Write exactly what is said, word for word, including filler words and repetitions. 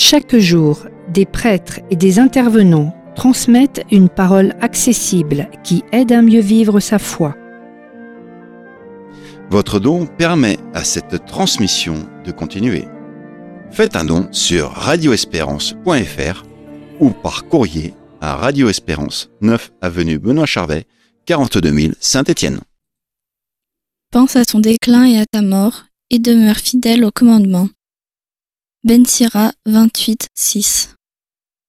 Chaque jour, des prêtres et des intervenants transmettent une parole accessible qui aide à mieux vivre sa foi. Votre don permet à cette transmission de continuer. Faites un don sur radio espérance point f r ou par courrier à Radio Espérance, neuf avenue Benoît Charvet, quarante-deux mille Saint-Étienne. Pense à ton déclin et à ta mort, et demeure fidèle au commandement. Ben Sira vingt-huit six.